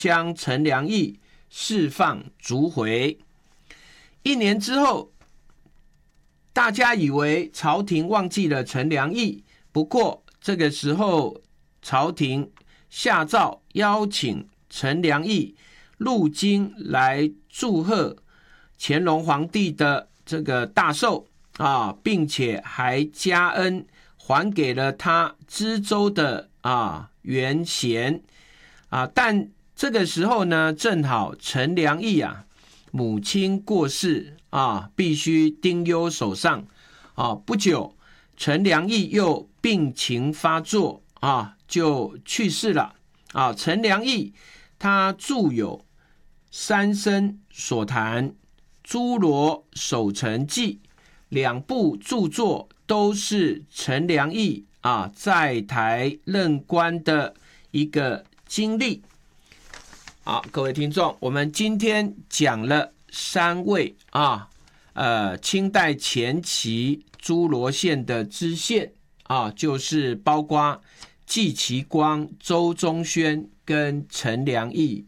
将陈良义释放逐回。1年之后，大家以为朝廷忘记了陈良义，不过这个时候朝廷下诏邀请陈良义入京来祝贺乾隆皇帝的这个大寿啊，并且还加恩还给了他知州的原衔啊。但这个时候呢，正好陈良义母亲过世必须丁忧手上不久陈良义又病情发作就去世了陈良义他著有《三生所谈》《诸罗守城记》2部著作，都是陈良义在台任官的一个经历。好，各位听众，我们今天讲了3位清代前期诸罗县的知县就是包括季其光、周宗宣跟陈良义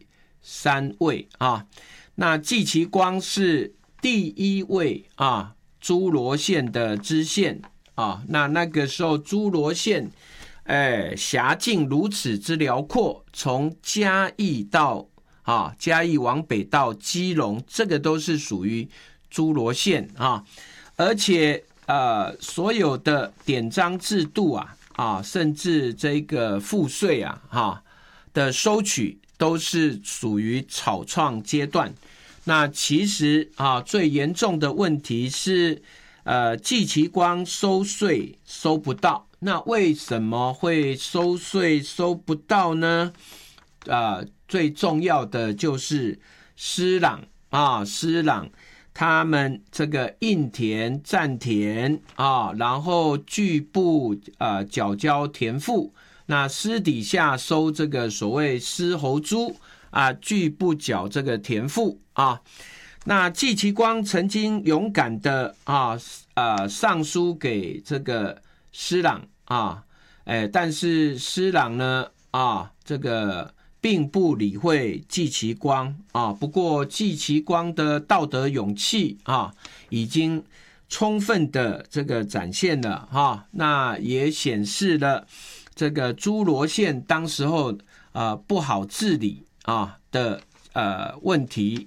3位那季其光是第1位诸罗县的知县那个时候诸罗县辖境如此之辽阔，从嘉义到嘉义往北到基隆，这个都是属于诸罗县而且所有的典章制度甚至这个赋税的收取都是属于草创阶段。那其实最严重的问题是季其光收税收不到。那为什么会收税收不到呢？最重要的就是施琅他们这个印田占田然后拒不缴交田赋，那私底下收这个所谓私侯租拒不缴这个田赋那季其光曾经勇敢的上书给这个施琅但是施琅呢这个并不理会季其光不过季其光的道德勇气已经充分的这个展现了那也显示了这个诸罗县当时候不好治理的问题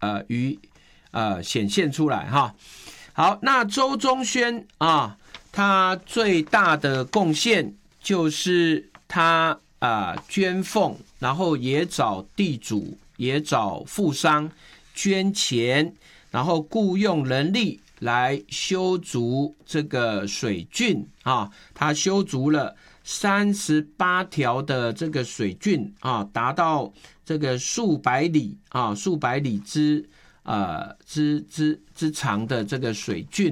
显现出来好，那周宗宣他最大的贡献就是他捐奉，然后也找地主也找富商捐钱，然后雇用人力来修筑这个水圳他修筑了38条的这个水圳达到这个数百里之长的这个水圳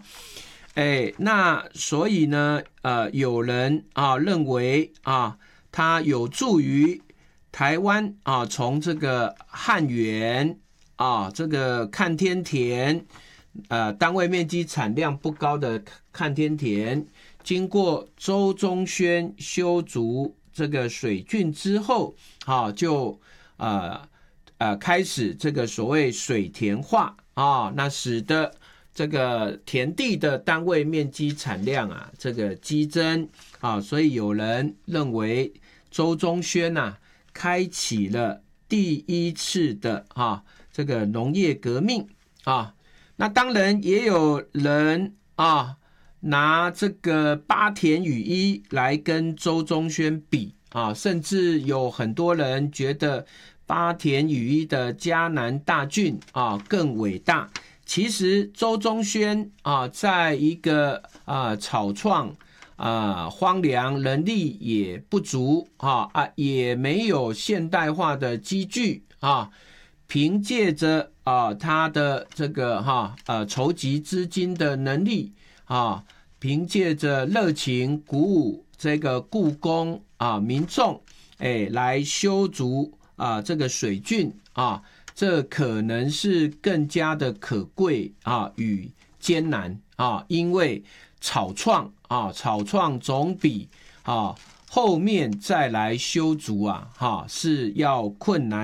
那所以呢有人认为它有助于台湾从这个汉源这个看天田单位面积产量不高的看天田，经过周宗宣修筑这个水圳之后就开始这个所谓水田化那使得这个田地的单位面积产量这个激增所以有人认为周宗宣开启了第1次的这个农业革命那当然也有人拿这个八田与一来跟周宗宣比甚至有很多人觉得八田与一的嘉南大郡更伟大。其实周宗宣在一个草创荒凉，人力也不足也没有现代化的机具凭借着他的这个筹集资金的能力凭借着热情鼓舞这个故宫民众来修筑这个水圳这可能是更加的可贵与艰难因为草创总比后面再来修筑啊，是要困难